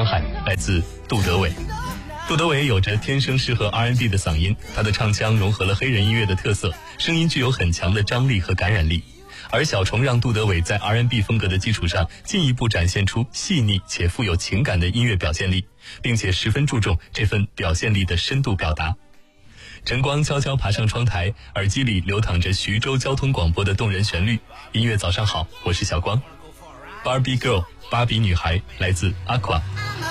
沧海》来自杜德伟。杜德伟有着天生适合 R&B 的嗓音，他的唱腔融合了黑人音乐的特色，声音具有很强的张力和感染力。而小虫让杜德伟在 R&B 风格的基础上进一步展现出细腻且富有情感的音乐表现力，并且十分注重这份表现力的深度表达。晨光悄悄爬上窗台，耳机里流淌着徐州交通广播的动人旋律。音乐早上好，我是小光。Barbie Girl 芭比女孩来自 Aqua。